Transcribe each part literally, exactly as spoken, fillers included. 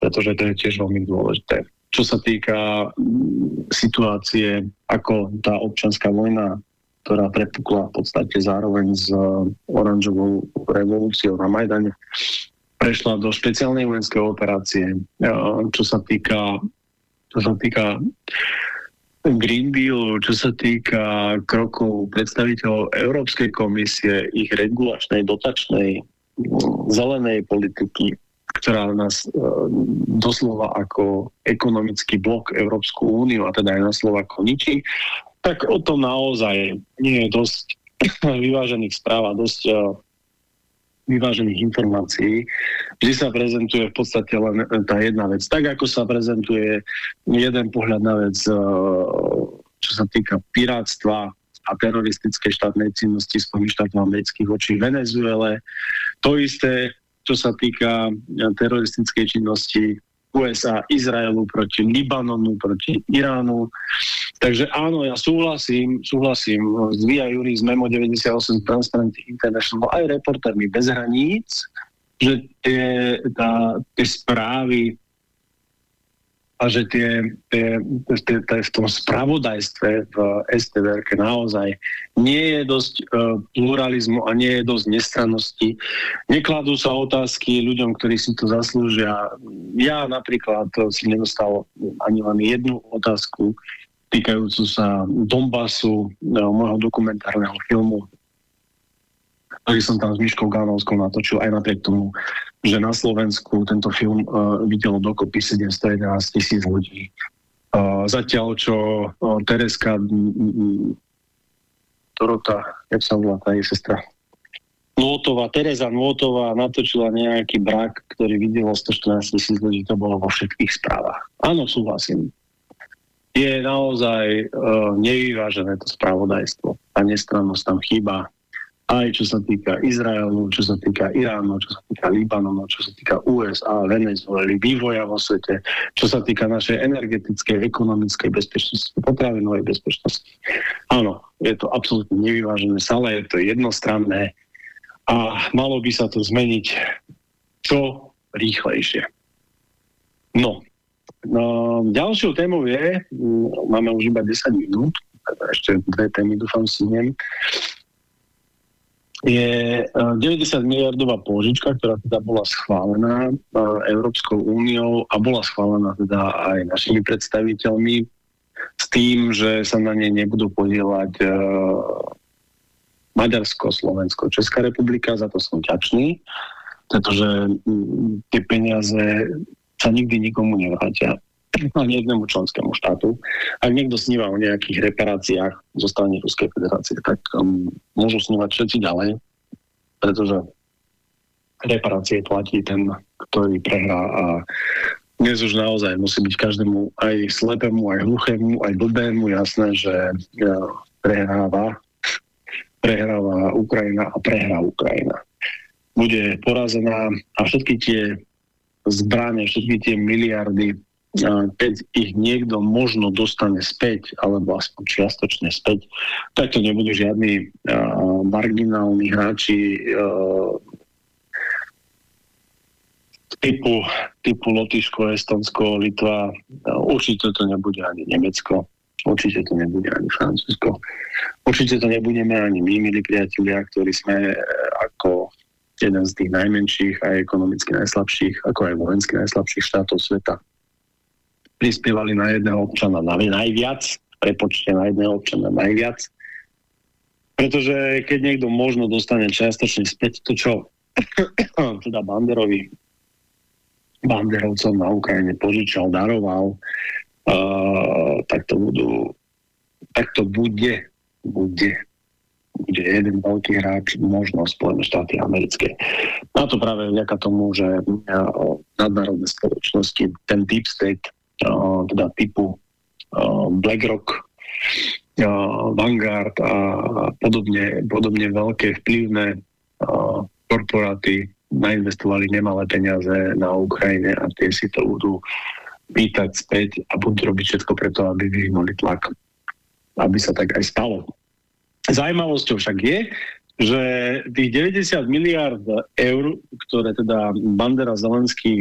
pretože to je tiež veľmi dôležité. Čo sa týka situácie, ako tá občianská vojna, ktorá prepukla v podstate zároveň s oranžovou revolúciou na Majdane, prešla do špeciálnej vojenskej operácie. Čo sa týka, čo sa týka Green Dealu, čo sa týka krokov predstaviteľov Európskej komisie, ich regulačnej, dotačnej, zelenej politiky, ktorá nás e, doslova ako ekonomický blok Európsku úniu, a teda aj na Slováko ničí, tak o tom naozaj nie je dosť vyvážených správ a dosť e, vyvážených informácií. Vždy sa prezentuje v podstate len tá jedna vec. Tak, ako sa prezentuje jeden pohľad na vec, e, čo sa týka pirátstva a teroristickej štátnej činnosti Spojených štátov amerických voči Venezuele. To isté, čo sa týka teroristickej činnosti ú es á, Izraelu proti Libanonu, proti Iránu. Takže áno, ja súhlasím, súhlasím s Via Juris Memo deväťdesiatosem Transparency International aj Reportérmi bez hraníc, že tie, tá, tie správy a že tie, tie, tie, tie v tom spravodajstve v es té vé erke naozaj nie je dosť uh, pluralizmu a nie je dosť nestrannosti. Nekladú sa otázky ľuďom, ktorí si to zaslúžia. Ja napríklad si nedostal ani len jednu otázku týkajúcu sa Donbasu, no, môjho dokumentárneho filmu, ktorý som tam s Miškou Gánovskou natočil, aj napriek tomu, že na Slovensku tento film uh, videlo dokopy sedemstojedenásť tisíc ľudí. Uh, zatiaľ, čo uh, Tereska m, m, Dorota, jak sa volá tá jej sestra? Nôtová, Tereza Nôtová natočila nejaký brak, ktorý videlo stoštrnásť tisíc ľudí, to bolo vo všetkých správach. Áno, súhlasím. Je naozaj uh, nevyvážené to spravodajstvo. Tá nestrannosť tam chýba. Aj čo sa týka Izraelu, čo sa týka Iránu, čo sa týka Libanonu, čo sa týka ú es á, Venezuely, vývoja vo svete, čo sa týka našej energetickej, ekonomickej bezpečnosti, potravinovej bezpečnosti. Áno, je to absolútne nevyvážené, ale je to jednostranné a malo by sa to zmeniť čo rýchlejšie. No, no ďalšou témou je, máme už iba desať minút, ešte dve témy dúfam si nem, je deväťdesiat miliardová pôžička, ktorá teda bola schválená Európskou úniou a bola schválená teda aj našimi predstaviteľmi s tým, že sa na nej nebudú podieľať Maďarsko, Slovensko, Česká republika. Za to som vďačný, pretože tie peniaze sa nikdy nikomu nevrátia, ani jednému členskému štátu. Ak niekto sníva o nejakých reparáciách zo strany Ruskej federácie, tak um, môžu snívať všetci ďalej, pretože reparácie platí ten, ktorý prehrá a dnes už naozaj musí byť každému aj slepému, aj hluchému, aj blbému jasné, že uh, prehráva, prehráva Ukrajina a prehrá Ukrajina. Bude porazená a všetky tie zbrane, všetky tie miliardy, keď ich niekto možno dostane späť, alebo aspoň čiastočne späť, tak to nebudú žiadni uh, marginálni hráči uh, typu, typu Lotyšsko, Estonsko, Litva. Uh, určite to nebude ani Nemecko, určite to nebude ani Francúzsko. Určite to nebudeme ani my, milí priatelia, ktorí sme uh, ako jeden z tých najmenších a ekonomicky najslabších, ako aj vojensky najslabších štátov sveta prispievali na jedného občana na najviac, prepočte na jedného občana najviac. Pretože keď niekto možno dostane čiastočne späť to, čo teda Banderovi, Banderovcom na Ukrajine požičal, daroval, uh, tak to budú, tak to bude, bude, bude jeden veľký hráč, možno Spojené štáty americké. Na to práve vďaka tomu, že uh, nadnárodné spoločnosti, ten deep state, Uh, teda typu uh, BlackRock, uh, Vanguard a podobne, podobne veľké vplyvné uh, korporáty nainvestovali nemalé peniaze na Ukrajine a tie si to budú pýtať späť a budú robiť všetko preto, aby vyhnuli tlak. Aby sa tak aj stalo. Zajímavosťou však je, že tých deväťdesiat miliárd eur, ktoré teda Bandera Zelenský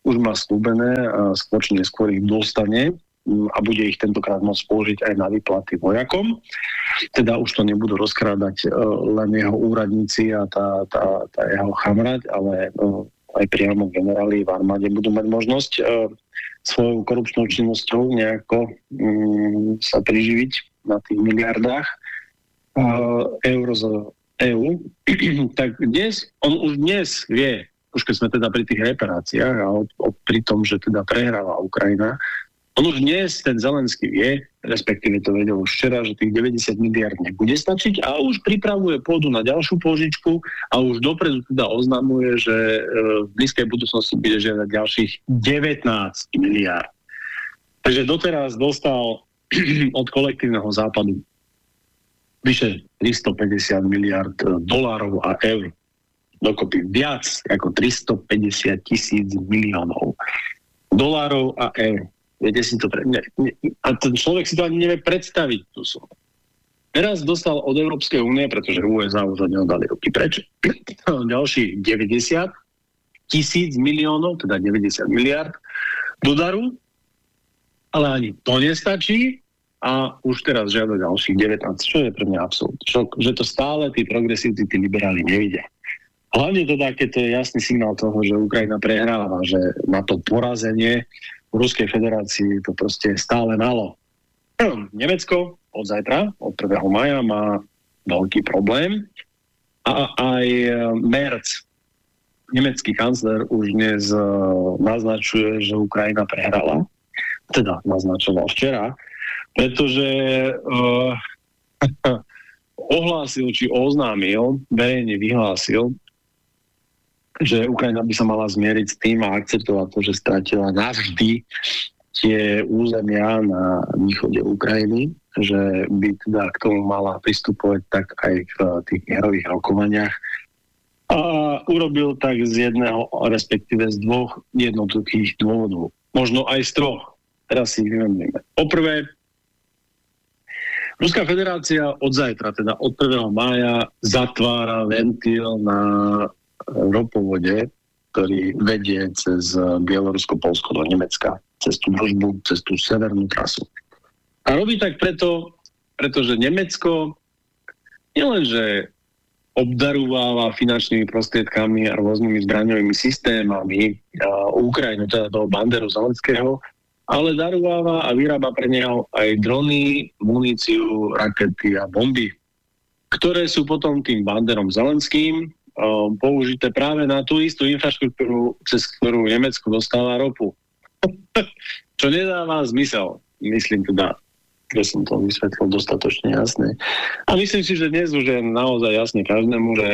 už má slúbené a skôr či neskôr ich dostane a bude ich tentokrát môcť použiť aj na výplaty vojakom. Teda už to nebudú rozkrádať uh, len jeho úradníci a tá, tá, tá jeho chamrať, ale uh, aj priamo generáli v armáde budú mať možnosť uh, svojou korupčnou činnosťou nejako um, sa priživiť na tých miliardách uh, eur z é ú. Tak dnes, on už dnes vie, už keď sme teda pri tých reparáciách a o, o, pri tom, že teda prehráva Ukrajina, on už dnes, ten Zelenský vie, respektíve to vedel už včera, že tých deväťdesiat miliárd nebude stačiť a už pripravuje pôdu na ďalšiu pôžičku a už dopredu teda oznamuje, že e, v blízkej budúcnosti bude žiadať ďalších devätnásť miliárd. Takže doteraz dostal od kolektívneho západu vyše tristopäťdesiat miliárd dolárov a eur. Dokopy viac ako tristopäťdesiat tisíc miliónov dolárov a eur. Viete si to pre... ne, ne, a ten človek si to ani nevie predstaviť tú sumu. Teraz dostal od Európskej únie, pretože ú es á už od neho dali ruky preč, ďalší deväťdesiat tisíc miliónov, teda deväťdesiat miliárd do daru, ale ani to nestačí a už teraz žiada ďalších devätnásť, čo je pre mňa absurd. Čo, že to stále tí progresívci, tí liberáli nevidia. Hlavne teda, keď to je jasný signál toho, že Ukrajina prehráva, že na to porazenie v Ruskej federácii to proste stále malo. Nemecko od zajtra, od prvého mája má veľký problém a aj Merz, nemecký kancler, už dnes naznačuje, že Ukrajina prehrala. Teda naznačoval včera, pretože uh, ohlásil, či oznámil, verejne vyhlásil, že Ukrajina by sa mala zmieriť s tým a akceptovať to, že stratila navždy tie územia na východe Ukrajiny, že by teda k tomu mala pristupovať tak aj v tých mierových rokovaniach. A urobil tak z jedného, respektíve z dvoch jednoduchých dôvodov. Možno aj z troch. Teraz si ich vymenujeme. Poprvé, Ruská federácia od zajtra, teda od prvého mája, zatvára ventil na ropovode, ktorý vedie cez Bielorusko-Polsko do Nemecka, cez tú družbu, cez tú severnú trasu. A robí tak preto, pretože Nemecko nielenže obdarúváva finančnými prostriedkami a rôznymi zbraňovými systémami a Ukrajinu, teda toho Banderu Zelenského, ale darúváva a vyrába pre neho aj drony, muníciu, rakety a bomby, ktoré sú potom tým Banderom Zelenským použité práve na tú istú infraštruktúru, cez ktorú Nemecko dostáva ropu. Čo nedáva zmysel. Myslím teda, že som to vysvetlil dostatočne jasne. A myslím si, že dnes už je naozaj jasne každému, že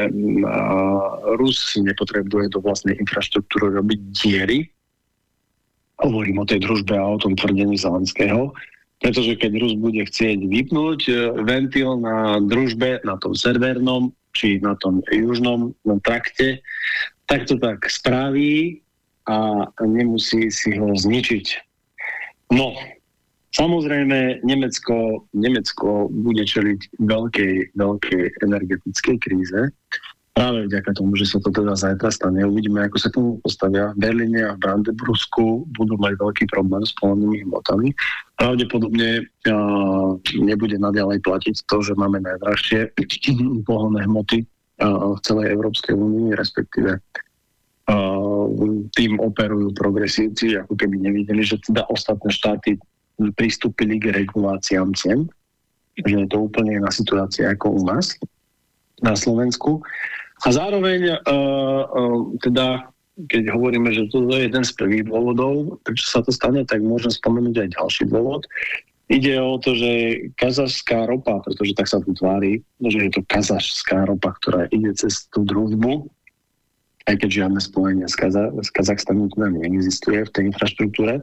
Rus si nepotrebuje do vlastnej infraštruktúry robiť diery. Hovorím o tej družbe a o tom tvrdení Zelenského, pretože keď Rus bude chcieť vypnúť ventil na družbe, na tom servernom, či na tom južnom na trakte, tak to tak spraví a nemusí si ho zničiť. No, samozrejme, Nemecko, Nemecko bude čeliť veľkej, veľkej energetickej kríze. Práve vďaka tomu, že sa to teda zajtra stane. Uvidíme, ako sa tomu postavia. V Berlíne a v Brandenbursku budú mať veľký problém s pohonnými hmotami. Pravdepodobne uh, nebude naďalej platiť to, že máme najdražšie pohonné hmoty uh, v celej Európskej únii, respektíve uh, tým operujú progresívci, ako keby nevideli, že teda ostatné štáty pristúpili k reguláciám cien, že je to úplne iná situácia ako u nás na Slovensku. A zároveň uh, uh, teda, keď hovoríme, že to je jeden z prvých dôvodov, prečo sa to stane, tak môžem spomenúť aj ďalší dôvod. Ide o to, že kazašská ropa, pretože tak sa tu tvári, že je to kazašská ropa, ktorá ide cez tú družbu, aj keď žiadne spojenie s, Kaza- s Kazachstanom neexistuje v tej infraštruktúre.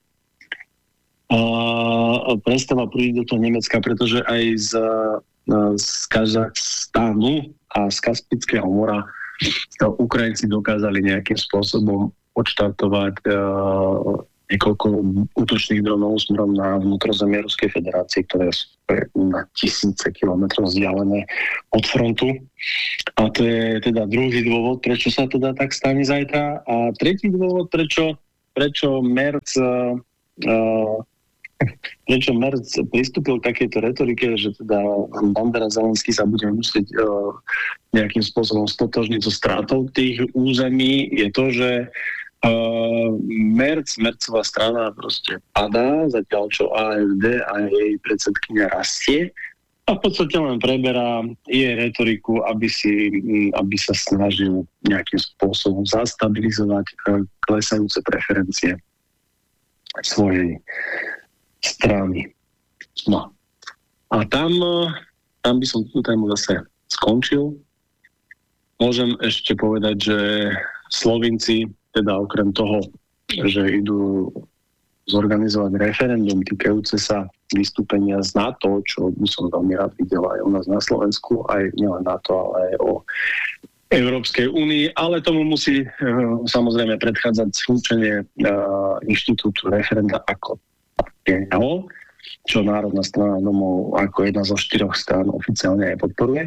Uh, prestáva prúdiť do toho Nemecka, pretože aj z, z Kazachstanu a z Kaspického mora Ukrajinci dokázali nejakým spôsobom odštartovať uh, niekoľko útočných dronov smerom na vnútrozemie Ruskej federácie, ktoré sú na tisíce kilometrov vzdialené od frontu. A to je teda druhý dôvod, prečo sa teda tak stane zajtra. A tretí dôvod, prečo prečo Merz uh, prečo Merz pristúpil k takejto retorike, že teda Bandera Zelenský sa bude musieť uh, nejakým spôsobom stotožniť so stratou tých území, je to, že uh, Merz, Merzová strana proste padá, zatiaľ čo á ef dé a jej predsedkynia rastie a v podstate len preberá jej retoriku, aby, si, aby sa snažil nejakým spôsobom zastabilizovať uh, klesajúce preferencie svojej strany. No. A tam, tam by som tú tému zase skončil. Môžem ešte povedať, že Slovinci, teda okrem toho, že idú zorganizovať referendum týkajúce sa vystúpenia z NATO, čo by som veľmi rád videl aj u nás na Slovensku, aj nielen NATO, ale aj o Európskej únii, ale tomu musí e, samozrejme predchádzať slúčenie e, inštitútu referenda ako jeho, čo Národná strana domov ako jedna zo štyroch strán oficiálne aj podporuje.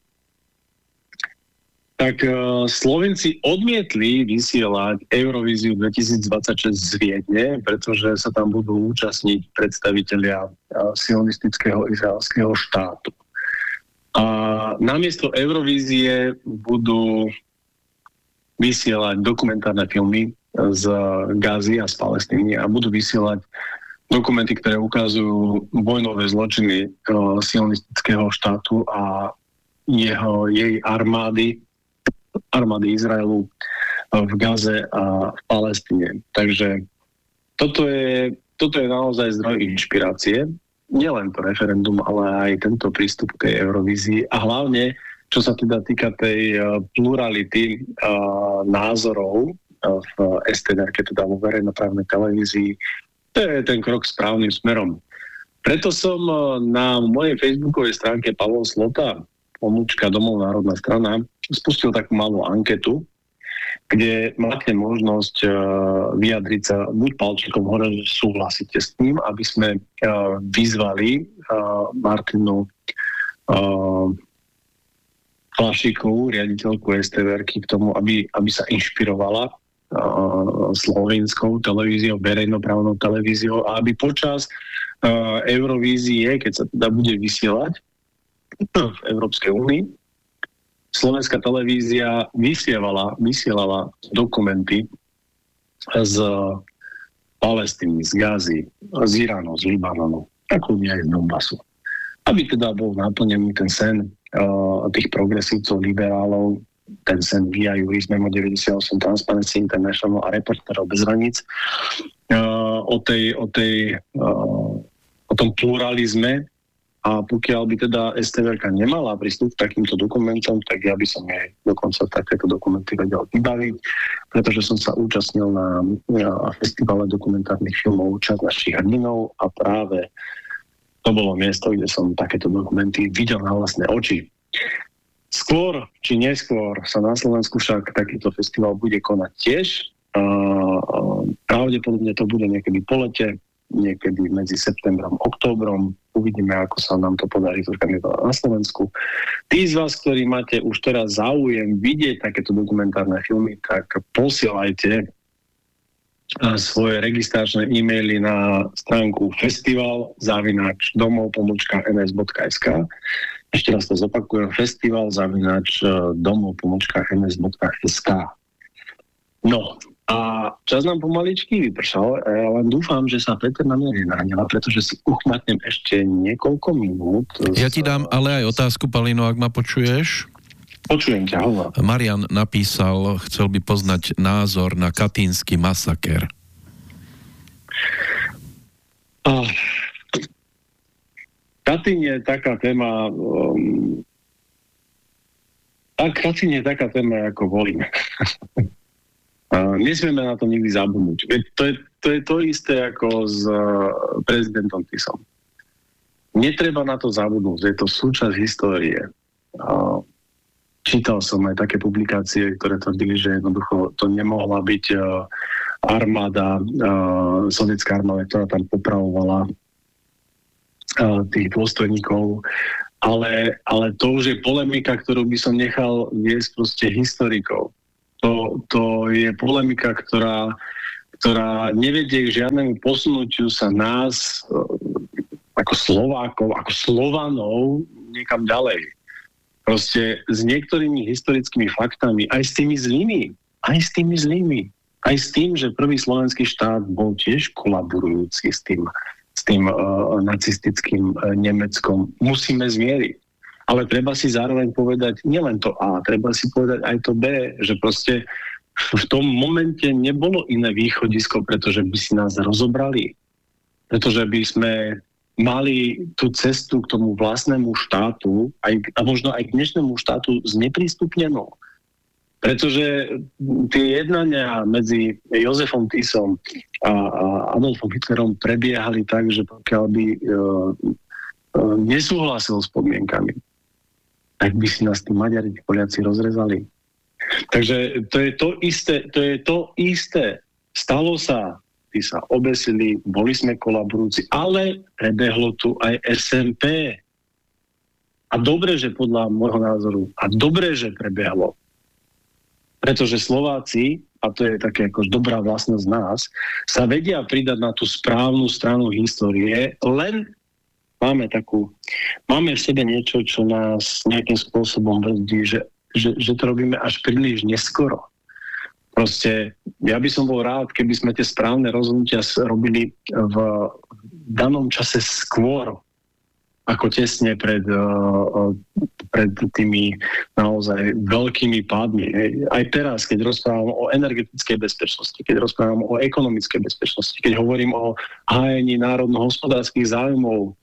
Tak uh, Slovenci odmietli vysielať Eurovíziu dvetisícdvadsaťšesť z Viedne, pretože sa tam budú účastniť predstavitelia uh, sionistického izraelského štátu. A namiesto Eurovízie budú vysielať dokumentárne filmy z Gazy a z Palestíny a budú vysielať dokumenty, ktoré ukazujú vojnové zločiny uh, sionistického štátu a jeho, jej armády, armády Izraelu uh, v Gaze a v Palestíne. Takže toto je, toto je naozaj zdroj inšpirácie. Nielen to referendum, ale aj tento prístup k tej Eurovízii a hlavne, čo sa teda týka tej uh, plurality uh, názorov uh, v es té en er, teda vo verejnoprávnej televízii. To je ten krok správnym smerom. Preto som na mojej facebookovej stránke Pavol Slota, pomôčka Domov národná strana, spustil takú malú anketu, kde máte možnosť uh, vyjadriť sa buď palčekom hore, že súhlasíte s tým, aby sme uh, vyzvali uh, Martinu uh, Flašíkovú, riaditeľku es té vé erky, k tomu, aby, aby sa inšpirovala slovenskou televíziou, verejnoprávnou televíziou a aby počas uh, Eurovízie, keď sa teda bude vysielať v Európskej únii, slovenská televízia vysievala, vysielala dokumenty z Palestíny, z Gazy, z Iránu, z Libanonu, ako aj z Donbasu. Aby teda bol naplnený ten sen uh, tých progresívcov, liberálov, ten sen Via Juris Memo deväťdesiatosem, Transparency International a Reportérov bez hraníc uh, o, tej, o, tej, uh, o tom pluralizme. A pokiaľ by teda es té vé erka nemala prístup k takýmto dokumentom, tak ja by som jej dokonca takéto dokumenty vedel vybaviť, pretože som sa účastnil na, na festivale dokumentárnych filmov Čas našich hrdinov a práve to bolo miesto, kde som takéto dokumenty videl na vlastné oči. Skôr či neskôr sa na Slovensku však takýto festival bude konať tiež. Pravdepodobne to bude niekedy po lete, niekedy medzi septembrom a októbrom. Uvidíme, ako sa nám to podarí zorganizovať na Slovensku. Tí z vás, ktorí máte už teraz záujem vidieť takéto dokumentárne filmy, tak posielajte svoje registračné e-maily na stránku festival zavináč domov pomôčka en es bodka es ká. Ešte raz to zopakujem, festival zavináč domov pomôčka en es bodka es ká. No a čas nám pomaličky vypršal, ja len dúfam, že sa Peter na mňa nenahneva, pretože si uchmatnem ešte niekoľko minút. Ja ti dám ale aj otázku, Palino, ak ma počuješ. Počujem ťa, hovor. Marian napísal, chcel by poznať názor na katínsky masaker. Ah, Katín je taká téma... Um, a Katín je taká téma ako Volín. Nesmieme na to nikdy zabudnúť. To je, to je to isté ako s uh, prezidentom Tisom. Netreba na to zabudnúť. Je to súčasť histórie. Uh, čítal som aj také publikácie, ktoré tvrdili, že jednoducho to nemohla byť uh, armáda, uh, sovietská armáda, ktorá tam popravovala uh, tých dôstojníkov. Ale, ale to už je polemika, ktorú by som nechal viesť proste historikov. To, to je polemika, ktorá, ktorá nevedie k žiadnemu posunutiu sa nás ako Slovákov, ako Slovanov niekam ďalej. Proste s niektorými historickými faktami, aj s tými zlými, aj s tými zlými, aj s tým, že prvý slovenský štát bol tiež kolaborujúci s tým, s tým uh, nacistickým uh, Nemeckom, musíme zmieriť. Ale treba si zároveň povedať nielen to A, treba si povedať aj to B, že proste v tom momente nebolo iné východisko, pretože by si nás rozobrali. Pretože by sme mali tú cestu k tomu vlastnému štátu aj, a možno aj k dnešnému štátu zneprístupnenú. Pretože tie jednania medzi Jozefom Tisom a, a Adolfom Hitlerom prebiehali tak, že pokiaľ by uh, uh, nesúhlasil s podmienkami, tak by si nás tí Maďari, tí Poliaci rozrezali. Takže to je to isté, to je to isté. Stalo sa, tí sa obesili, boli sme kolaborujúci, ale prebehlo tu aj es en pé. A dobre, že podľa môjho názoru, a dobre, že prebehlo. Pretože Slováci, a to je také ako dobrá vlastnosť nás, sa vedia pridať na tú správnu stranu histórie, len máme takú, máme v sebe niečo, čo nás nejakým spôsobom brzdí, že, že, že to robíme až príliš neskoro. Proste, ja by som bol rád, keby sme tie správne rozhodnutia robili v danom čase skôr, ako tesne pred, pred tými naozaj veľkými pádmi. Aj teraz, keď rozprávam o energetickej bezpečnosti, keď rozprávam o ekonomickej bezpečnosti, keď hovorím o hájení národno-hospodárskych záujmov,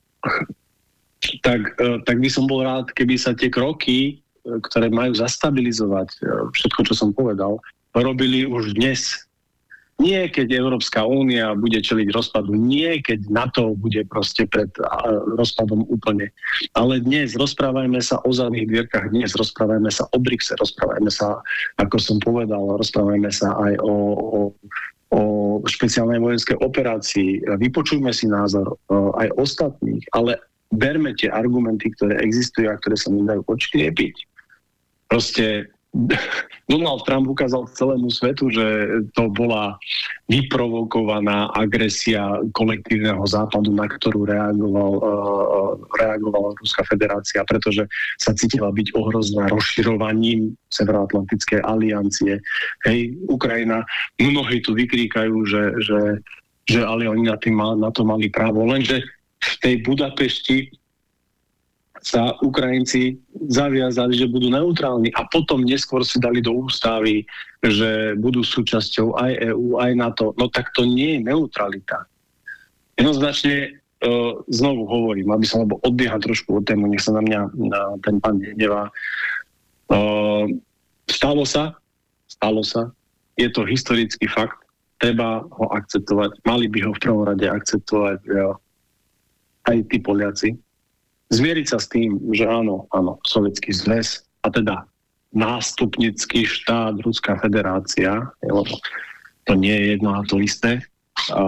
tak, tak by som bol rád, keby sa tie kroky, ktoré majú zastabilizovať všetko, čo som povedal, robili už dnes. Nie keď Európska únia bude čeliť rozpadu, nie keď NATO bude proste pred rozpadom úplne. Ale dnes rozprávajme sa o zadných dvierkach, dnes rozprávajme sa o BRICSe, rozprávajme sa, ako som povedal, rozprávajme sa aj o, o, o špeciálnej vojenskej operácii. Vypočujme si názor aj ostatných, ale berme tie argumenty, ktoré existujú a ktoré sa nedajú odškriepiť. Proste Donald Trump ukázal celému svetu, že to bola vyprovokovaná agresia kolektívneho západu, na ktorú reagoval, uh, reagovala Ruská federácia, pretože sa cítila byť ohrozená rozširovaním Severoatlantickej aliancie. Hej, Ukrajina, mnohí tu vykríkajú, že, že, že ale oni na, tým, na to mali právo, lenže v tej Budapešti sa Ukrajinci zaviazali, že budú neutrálni a potom neskôr si dali do ústavy, že budú súčasťou aj é ú, aj NATO. No tak to nie je neutralita. Jednoznačne uh, znovu hovorím, aby som lebo odbiehal trošku od tému, nech sa na mňa na ten pán nenevá. Uh, stalo sa, stalo sa, je to historický fakt, treba ho akceptovať, mali by ho v prvom rade akceptovať uh, aj tí Poliaci. Zmieriť sa s tým, že áno, áno, Sovietský zväz a teda nástupnický štát Ruská federácia, to nie je jedno a to isté, a, a,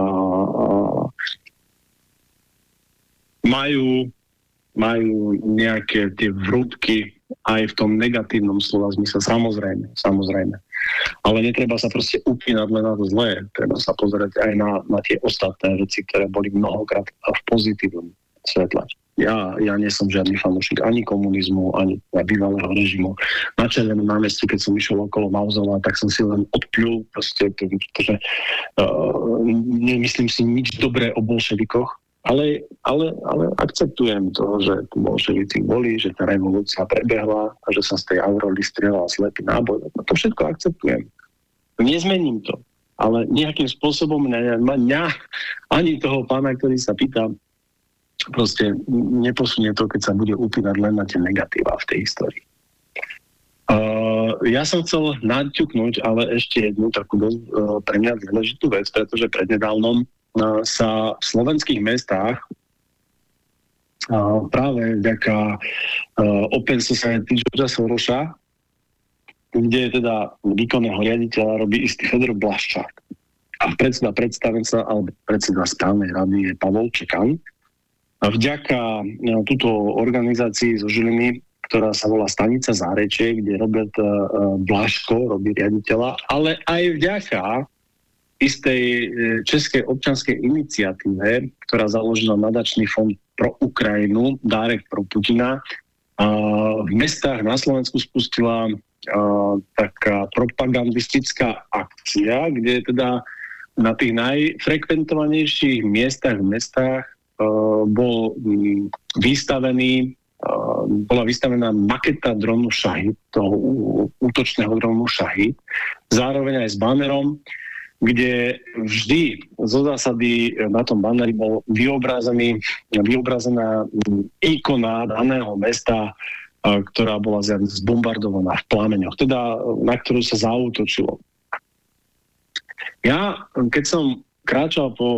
majú, majú nejaké tie vrútky aj v tom negatívnom slova zmysle, samozrejme, samozrejme. Ale netreba sa proste upínať len na to zlé, treba sa pozerať aj na, na tie ostatné veci, ktoré boli mnohokrát v pozitívnom svetle. Ja, ja nie som žiadny fanúšik ani komunizmu, ani bývalého režimu. Na Červenom námestí, keď som išiel okolo Mauzola, tak som si len odpľul, proste, pretože uh, nemyslím si nič dobré o bolševikoch, ale, ale, ale akceptujem to, že tu bolševici boli, že tá revolúcia prebehla a že sa z tej aurory strieľal slepý náboj. To všetko akceptujem. Nezmením to, ale nejakým spôsobom mňa, mňa ani toho pána, ktorý sa pýta, proste neposunie to, keď sa bude upínať len na tie negatíva v tej histórii. Uh, ja som chcel naťuknúť, ale ešte jednu takú dosť uh, pre mňa dôležitú vec, pretože prednedávnom uh, sa v slovenských mestách uh, práve vďaka uh, Open Society Georgea Sorosa, kde teda výkonného riaditeľa robí istý Fedor Blaščák. A predseda predstavenca, alebo predseda správnej rady je Pavol Čekan. A vďaka no, túto organizácii zo Žiliny, ktorá sa volá Stanica Zárečie, kde Robert uh, Blaško robí riaditeľa, ale aj vďaka istej českej občianskej iniciatíve, ktorá založila nadačný fond pro Ukrajinu, Dárek pro Putina. A v mestách na Slovensku spustila a, taká propagandistická akcia, kde teda na tých najfrekventovanejších miestach v mestách a, bol m, vystavený bola vystavená maketa dronu Šahid, toho útočného dronu Šahid, zároveň aj s banerom, kde vždy zo zásady na tom baneri bol vyobrazený, vyobrazená ikona daného mesta, ktorá bola zbombardovaná v plameňoch, teda na ktorú sa zaútočilo. Ja, keď som kráčal po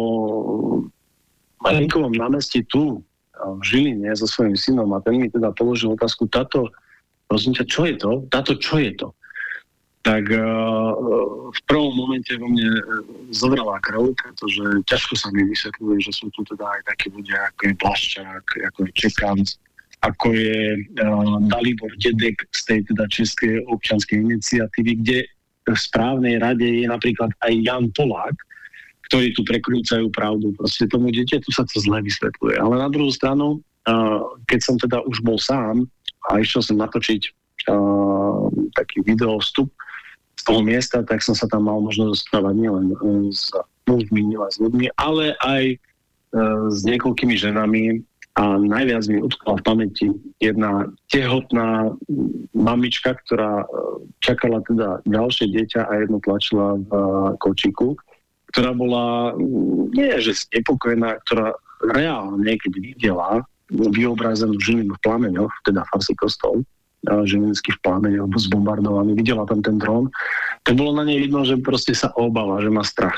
Marinkovom námestí tu, v Žiline so svojím synom a ten mi teda položil otázku, táto, prosím ťa, čo je to? Táto, čo je to? Tak uh, v prvom momente vo mne zobrala krv, pretože ťažko sa mi vysvetľuje, že sú tu teda aj takí ľudia, ako je Blaščák, ako je Čekanc, ako je uh, Dalibor Dedek z tej teda Českej občianskej iniciatívy, kde v správnej rade je napríklad aj Jan Polák, ktorí tu prekrúcajú pravdu. Proste tomu dieťaťu sa to zle vysvetľuje. Ale na druhú stranu, uh, keď som teda už bol sám a išiel som natočiť uh, taký video vstup z toho miesta, tak som sa tam mal možnosť rozprávať nielen uh, s mužmi, nielen s ľuďmi, ale aj uh, s niekoľkými ženami a najviac mi utkala v pamäti jedna tehotná mamička, ktorá čakala teda ďalšie dieťa a jedno tlačila v uh, kočíku, ktorá bola, nie že znepokojená, ktorá reálne, keď videla vyobrazenú Žilinu v plameňoch, teda farský kostol, žilinský v plameňoch, zbombardovaný, videla tam ten dron, tak bolo na nej vidno, že proste sa obáva, že má strach.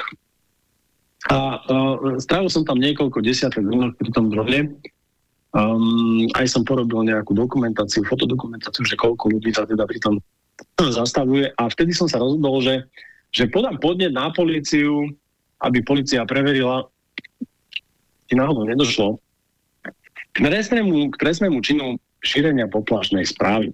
A uh, strávil som tam niekoľko desiatok minút pri tom drone. Um, aj som porobil nejakú dokumentáciu, fotodokumentáciu, že koľko ľudí sa teda pri tom zastavuje. A vtedy som sa rozhodol, že, že podám podnet na políciu, aby polícia preverila, či náhodou nedošlo k trestnému, k trestnému činu šírenia poplašnej správy.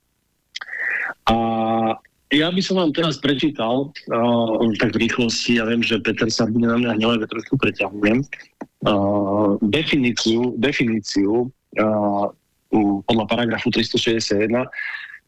A ja by som vám teraz prečítal uh, tak v rýchlosti, ja viem, že Peter sa bude na mňa hnevať, trošku preťahujem, uh, definíciu, definíciu uh, podľa paragrafu tristošesťdesiatjeden uh,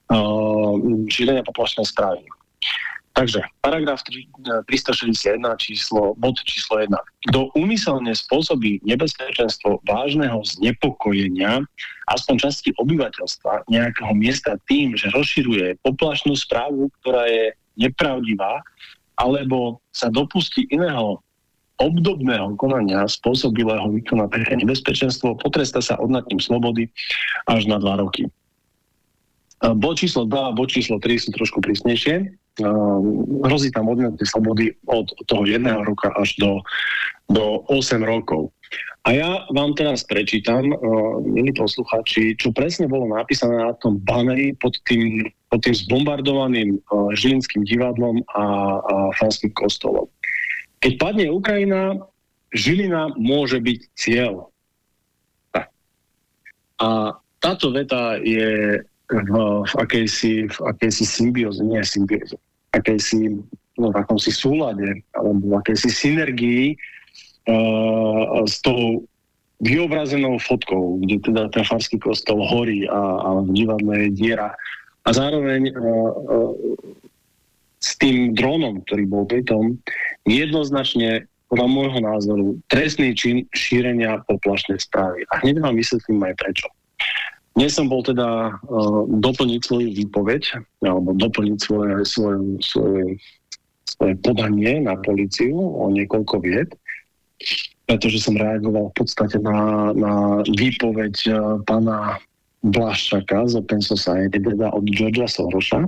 šírenia poplašnej správy. Takže, paragraf tristošesťdesiatjeden, číslo, bod číslo jeden. Kto úmyselne spôsobí nebezpečenstvo vážneho znepokojenia aspoň časti obyvateľstva nejakého miesta tým, že rozširuje poplašnú správu, ktorá je nepravdivá, alebo sa dopustí iného obdobného konania spôsobilého vykonať také nebezpečenstvo, potrestá sa odňatím slobody až na dva roky. Bod číslo dva a bod číslo tri sú trošku prísnejšie. Uh, hrozí tam odňatie slobody od toho jedného roka až do, do osem rokov. A ja vám teraz prečítam, uh, milí poslucháči, čo presne bolo napísané na tom baneri pod tým, pod tým zbombardovaným uh, Žilinským divadlom a, a farským kostolom. Keď padne Ukrajina, Žilina môže byť cieľ. Tak. A táto veta je v, v akejsi, v akejsi symbióze, nie symbióze, akejsi, no, v akomsi súlade, alebo v akejsi synergii uh, s tou vyobrazenou fotkou, kde teda ten farský kostol horí a, a v divadle je diera. A zároveň uh, uh, s tým dronom, ktorý bol pritom, jednoznačne, podľa môjho názoru, trestný čin šírenia poplašnej správy. A hneď vám vysvetlím aj prečo. Dnes som bol teda uh, doplniť svoju výpoveď, alebo doplniť svoje, svoje, svoje, svoje podanie na políciu o niekoľko vied, pretože som reagoval v podstate na, na výpoveď uh, pána Blaščaka z Open Society, teda od Georgea Sorosa.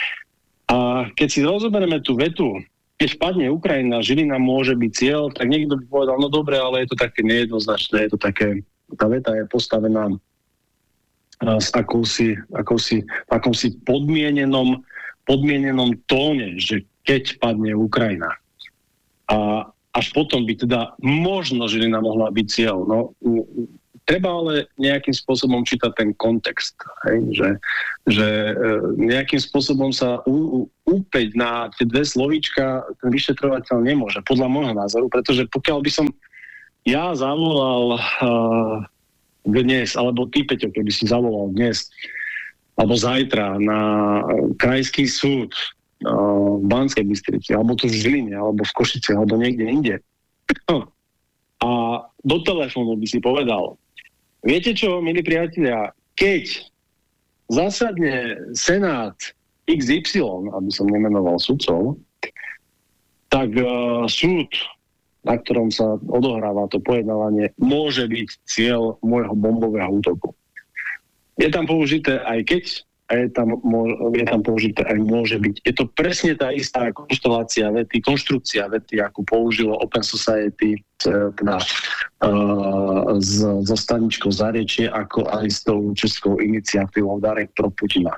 A keď si rozoberieme tú vetu, keď padne Ukrajina, Žilina môže byť cieľ, tak niekto by povedal, no dobre, ale je to také nejednoznačné, je to také, tá veta je postavená s akousi, akousi, akousi podmienenom, podmienenom tóne, že keď padne Ukrajina. A až potom by teda možno Žilina mohla byť cieľ. No, Treba ale nejakým spôsobom čítať ten kontext, hej? Že, že nejakým spôsobom sa u, u, úpeť na tie dve slovíčka ten vyšetrovateľ nemôže, podľa môjho názoru, pretože pokiaľ by som ja zavolal uh, dnes, alebo ty, Peťo, keby si zavolal dnes, alebo zajtra na krajský súd uh, v Banskej Bystrici, alebo tu v Žiline, alebo v Košici, alebo niekde inde. A do telefónu by si povedal, viete čo, milí priatelia, keď zasadne Senát iks ypsilon, aby som nemenoval sudcov, tak uh, súd, na ktorom sa odohráva to pojednávanie, môže byť cieľ môjho bombového útoku. Je tam použité aj keď, a je tam, je tam použité aj môže byť. Je to presne tá istá konštelácia vety, konštrukcia vety, ako použilo Open Society teda, uh, so staničkou Zárečie, ako aj s tou českou iniciatívou Darek pro Putina.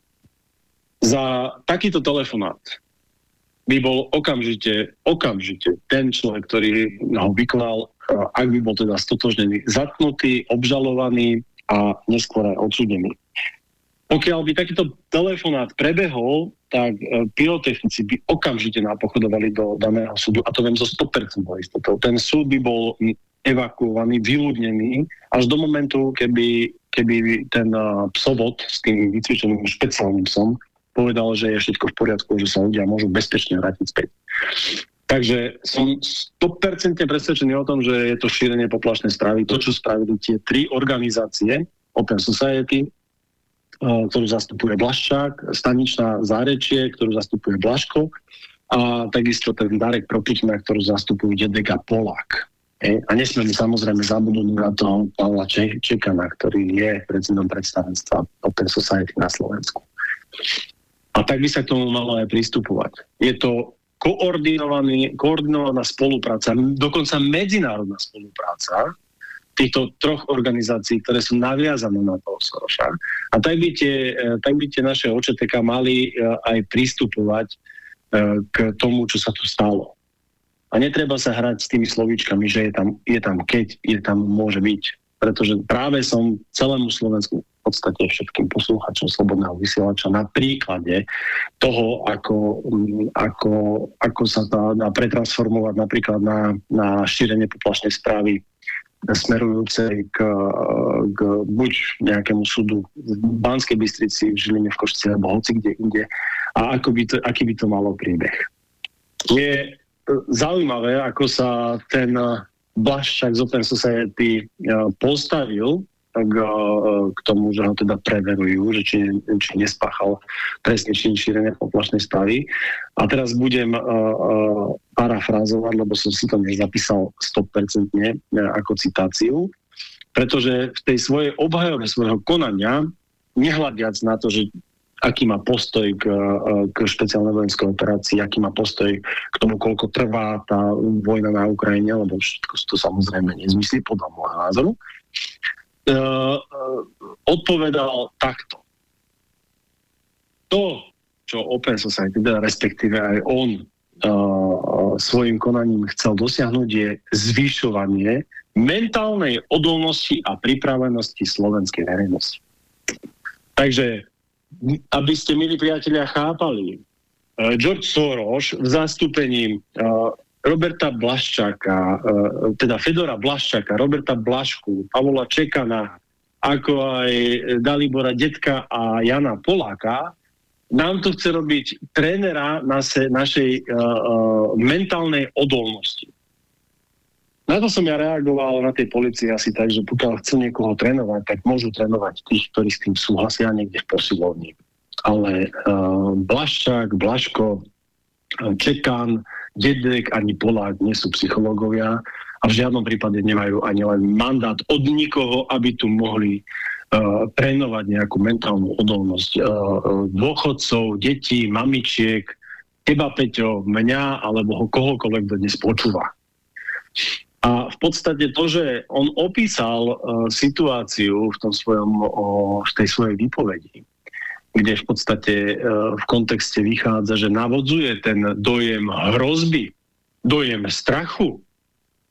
Za takýto telefonát by bol okamžite, okamžite ten človek, ktorý ho vykonal, uh, ak by bol teda stotožnený, zatknutý, obžalovaný a neskôr aj odsúdený. Pokiaľ by takýto telefonát prebehol, tak e, pyrotechnici by okamžite napochodovali do daného súdu, a to viem zo sto percent istotou. Ten súd by bol evakuovaný, vyľudnený, až do momentu, keby, keby ten uh, psovod s tým vycvičeným špeciálnym psom povedal, že je všetko v poriadku, že sa ľudia môžu bezpečne vrátiť späť. Takže som sto percent presvedčený o tom, že je to šírenie poplašnej správy. To, čo spravili tie tri organizácie, Open Society, ktorú zastupuje Blaščák, Staničná Zárečie, ktorú zastupuje Blaško, a takisto ten Darek pro Putina, ktorú zastupujú Dedek a Polák. E? A nesmieme samozrejme zabudnúť na toho Pavla Čekana, ktorý je predsedom predstavenstva Open Society na Slovensku. A tak by sa k tomu malo aj pristupovať. Je to koordinovaný, koordinovaná spolupráca, dokonca medzinárodná spolupráca týchto troch organizácií, ktoré sú naviazané na toho Soroša. A tak by tie, tak by tie naše ó č té ká mali aj pristupovať k tomu, čo sa tu stalo. A netreba sa hrať s tými slovíčkami, že je tam, je tam keď, je tam môže byť. Pretože práve som celému Slovensku, v podstate všetkým poslúchačom Slobodného vysielača na príklade toho, ako, ako, ako sa dá, dá pretransformovať napríklad na, na šírenie poplašnej správy smerujúcej k, k buď nejakému súdu v Banskej Bystrici, v Žiline, v Košici alebo hoci kde inde, a ako by to, aký by to malo príbeh. Je zaujímavé, ako sa ten Blaščák z Open Society postavil k, k tomu, že ho teda preverujú, že či, či nespáchal trestný čin šírenia poplašnej správy. A teraz budem uh, uh, parafrázovať, lebo som si to nezapísal sto percent ako citáciu, pretože v tej svojej obhajobe svojho konania, nehľadiac na to, že aký má postoj k, k špeciálnej vojenskej operácii, aký má postoj k tomu, koľko trvá tá vojna na Ukrajine, lebo všetko to samozrejme nezmyslí podľa môjho názoru, Uh, uh, odpovedal takto. To, čo Open Society, teda respektíve aj on uh, svojim konaním chcel dosiahnuť, je zvyšovanie mentálnej odolnosti a pripravenosti slovenskej verejnosti. Takže, aby ste, milí priatelia, chápali, uh, George Soros v zastúpení uh, Roberta Blaščáka, teda Fedora Blaščáka, Roberta Blašku, Pavla Čekana, ako aj Dalibora Dedka a Jana Poláka, nám to chce robiť trénera nase, našej uh, mentálnej odolnosti. Na to som ja reagoval na tej policii asi tak, že pokiaľ chcú niekoho trénovať, tak môžu trénovať tých, ktorí s tým súhlasia niekde v posilovni. Ale uh, Blaščák, Blaško, Čekan, Dedek ani Polák nie sú psychológovia a v žiadnom prípade nemajú ani len mandát od nikoho, aby tu mohli uh, trénovať nejakú mentálnu odolnosť uh, dôchodcov, detí, mamičiek, teba, Peťo, mňa alebo ho kohokoľvek, kto dnes počúva. A v podstate to, že on opísal uh, situáciu v tom svojom, uh, v tej svojej výpovedi, kde v podstate e, v kontexte vychádza, že navodzuje ten dojem hrozby, dojem strachu,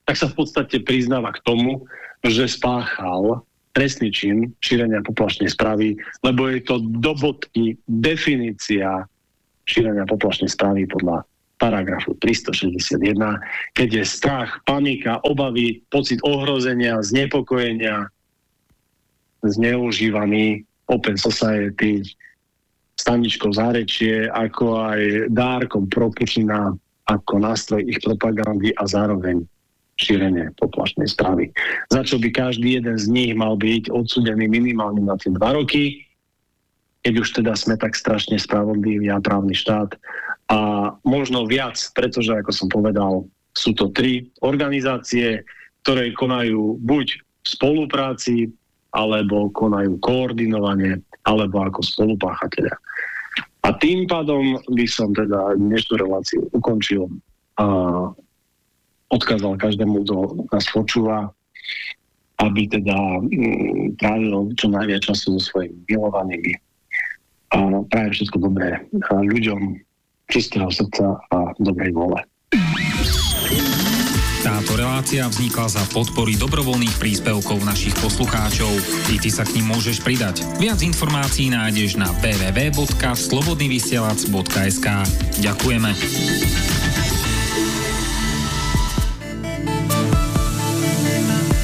tak sa v podstate priznáva k tomu, že spáchal trestný čin šírenia poplašnej správy, lebo je to do bodky definícia šírenia poplašnej správy podľa paragrafu tristošesťdesiatjeden, keď je strach, panika, obavy, pocit ohrozenia, znepokojenia, zneužívaný open society, staničkou zárečie, ako aj dárkom pro Putina, ako nástroj ich propagandy a zároveň šírenie poplašnej správy. Za čo by každý jeden z nich mal byť odsúdený minimálne na tie dva roky, keď už teda sme tak strašne spravodliví a právny štát. A možno viac, pretože, ako som povedal, sú to tri organizácie, ktoré konajú buď v spolupráci, alebo konajú koordinovane, alebo ako spolupáchatelia. A tým pádom by som teda dnešnú reláciu ukončil a odkázal každému, kto nás počúva, aby teda trávil čo najviac času so svojimi milovanými. A prajem všetko dobré ľuďom, čistého srdca a dobrej vôle. Táto relácia vznikla za podpory dobrovoľných príspevkov našich poslucháčov. I ty sa k nim môžeš pridať. Viac informácií nájdeš na w w w bodka slobodnyvysielac bodka es ka. Ďakujeme.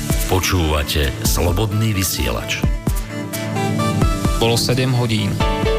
Počúvate Slobodný vysielač. Bolo sedem hodín.